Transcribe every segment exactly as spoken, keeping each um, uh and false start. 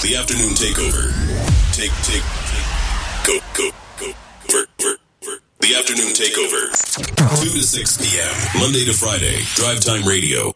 The afternoon takeover. Take, take, take. Go, go, go. Ver, ver, ver. The afternoon takeover. two to six p.m. Monday to Friday. Drive Time Radio.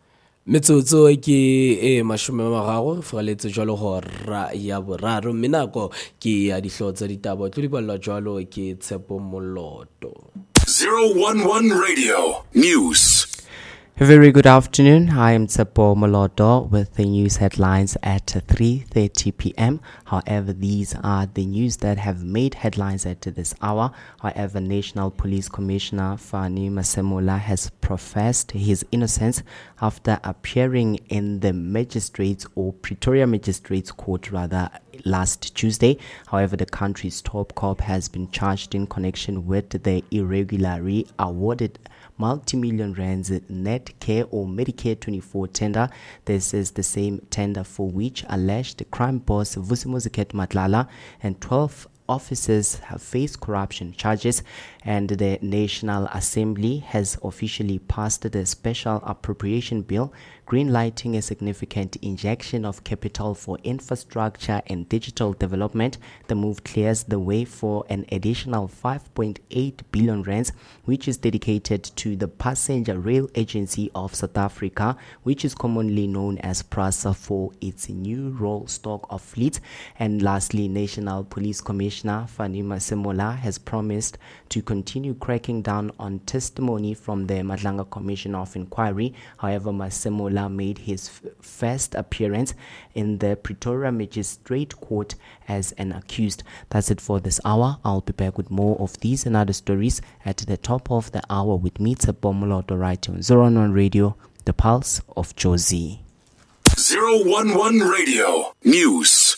Metsotso ke e mashome a mararo fraletse jwalo hora ya boraro menako ke ya dihlotsa ditaba tlo di balla jwalo ke Tshepo Moloto. zero one one Radio News. A very good afternoon. I am Tshepo Moloto with the news headlines at three thirty p.m. However, these are the news that have made headlines at this hour. However, National Police Commissioner Fani Masemola has professed his innocence after appearing in the magistrates or Pretoria Magistrates Court rather last Tuesday. However, the country's top cop has been charged in connection with the irregularly awarded multi-million rands Netcare or Medicare twenty-four tender. This is the same tender for which alleged crime boss Vusimuziket Matlala and twelve officers have faced corruption charges, and the National Assembly has officially passed the Special Appropriation Bill, greenlighting a significant injection of capital for infrastructure and digital development. The move clears the way for an additional five point eight billion rands, which is dedicated to the Passenger Rail Agency of South Africa, which is commonly known as PRASA, for its new roll stock of fleet. And lastly, National Police Commissioner Fani Masemola has promised to continue cracking down on testimony from the Madlanga Commission of Inquiry. However, Masemola made his f- first appearance in the Pretoria Magistrate Court as an accused. That's it for this hour. I'll be back with more of these and other stories at the top of the hour with me, Tshepo Moloto, right on zero one one Radio, the pulse of Josie. zero one one Radio News.